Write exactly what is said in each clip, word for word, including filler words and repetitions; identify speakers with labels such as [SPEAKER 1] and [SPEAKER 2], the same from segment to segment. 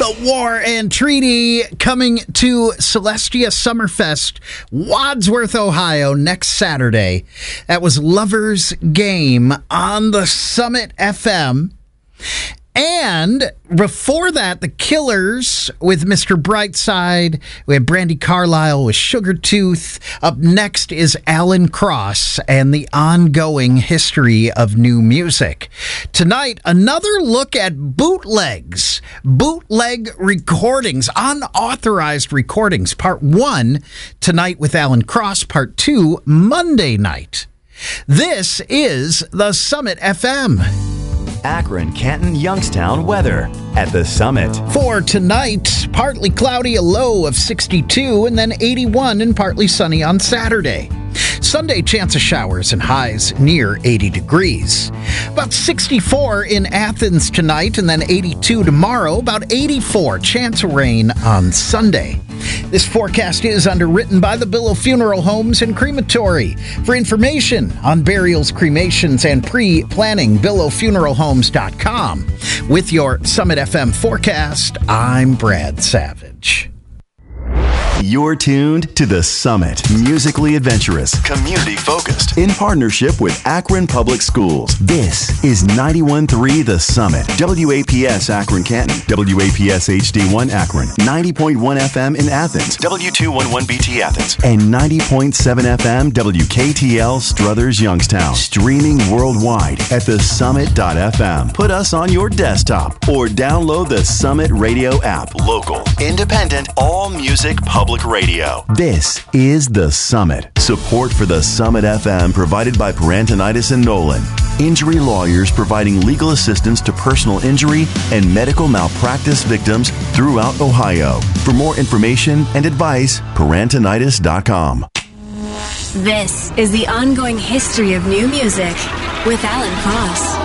[SPEAKER 1] The War and Treaty coming to Celestia Summerfest, Wadsworth, Ohio, next Saturday. That was Lover's Game on the Summit F M. And before that, The Killers with Mister Brightside. We have Brandi Carlile with Sugartooth. Up next is Alan Cross and the ongoing history of new music. Tonight, another look at bootlegs, bootleg recordings, unauthorized recordings. Part one, tonight with Alan Cross. Part two, Monday night. This is the Summit F M.
[SPEAKER 2] Akron, Canton, Youngstown weather at the Summit.
[SPEAKER 1] For tonight, partly cloudy, a low of sixty-two, and then eighty-one and partly sunny on Saturday. Sunday, chance of showers and highs near eighty degrees. About sixty-four in Athens tonight, and then eighty-two tomorrow. About eighty-four, chance of rain on Sunday. This forecast is underwritten by the Billow Funeral Homes and Crematory. For information on burials, cremations, and pre-planning, billow funeral homes dot com. With your Summit F M forecast, I'm Brad Savage.
[SPEAKER 2] You're tuned to The Summit. Musically adventurous, community-focused, in partnership with Akron Public Schools. This is ninety-one point three The Summit. W A P S Akron Canton. W A P S H D one Akron. ninety point one F M in Athens. W two eleven B T Athens. And ninety point seven F M W K T L Struthers Youngstown. Streaming worldwide at the summit dot f m. Put us on your desktop or download the Summit Radio app. Local, independent, all music public radio. This is The Summit. Support for the Summit F M provided by Parentinitis and Nolan. Injury lawyers providing legal assistance to personal injury and medical malpractice victims throughout Ohio. For more information and advice, parentinitis dot com.
[SPEAKER 3] This is the ongoing history of new music with Alan Cross.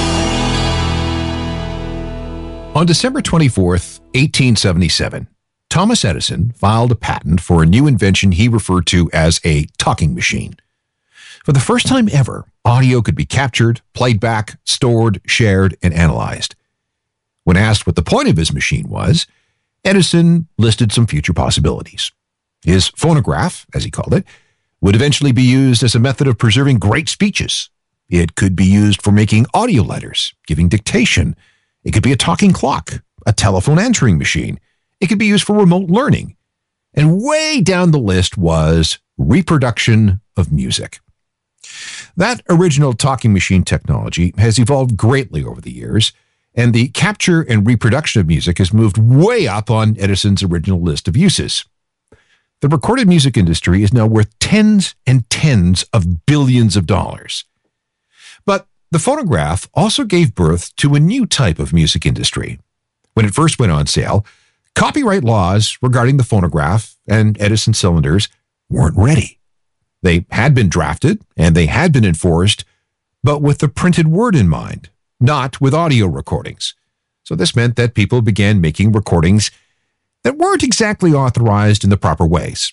[SPEAKER 4] On December twenty-fourth, eighteen seventy-seven, Thomas Edison filed a patent for a new invention he referred to as a talking machine. For the first time ever, audio could be captured, played back, stored, shared, and analyzed. When asked what the point of his machine was, Edison listed some future possibilities. His phonograph, as he called it, would eventually be used as a method of preserving great speeches. It could be used for making audio letters, giving dictation. It could be a talking clock, a telephone answering machine. It could be used for remote learning. And way down the list was reproduction of music. That original talking machine technology has evolved greatly over the years, and the capture and reproduction of music has moved way up on Edison's original list of uses. The recorded music industry is now worth tens and tens of billions of dollars. But the phonograph also gave birth to a new type of music industry. When it first went on sale, copyright laws regarding the phonograph and Edison cylinders weren't ready. They had been drafted and they had been enforced, but with the printed word in mind, not with audio recordings. So this meant that people began making recordings that weren't exactly authorized in the proper ways.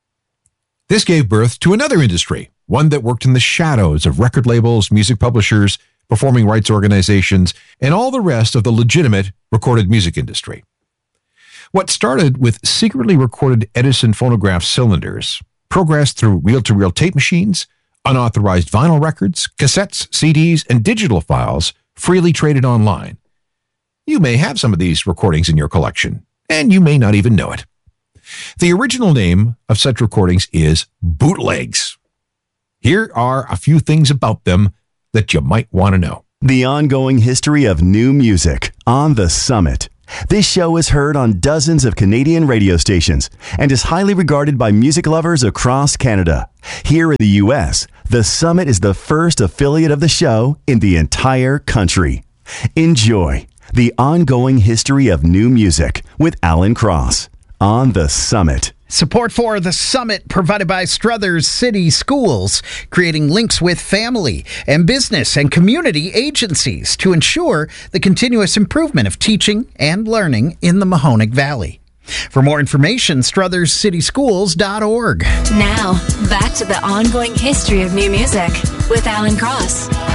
[SPEAKER 4] This gave birth to another industry, one that worked in the shadows of record labels, music publishers, performing rights organizations, and all the rest of the legitimate recorded music industry. What started with secretly recorded Edison phonograph cylinders progressed through reel-to-reel tape machines, unauthorized vinyl records, cassettes, C Ds, and digital files freely traded online. You may have some of these recordings in your collection, and you may not even know it. The original name of such recordings is bootlegs. Here are a few things about them that you might want to know.
[SPEAKER 2] The ongoing history of new music on the Summit. This show is heard on dozens of Canadian radio stations and is highly regarded by music lovers across Canada. Here in the U S, the Summit is the first affiliate of the show in the entire country. Enjoy the ongoing history of new music with Alan Cross on the Summit.
[SPEAKER 1] Support for the Summit provided by Struthers City Schools, creating links with family and business and community agencies to ensure the continuous improvement of teaching and learning in the Mahoning Valley. For more information, struthers city schools dot org.
[SPEAKER 3] Now, back to the ongoing history of new music with Alan Cross.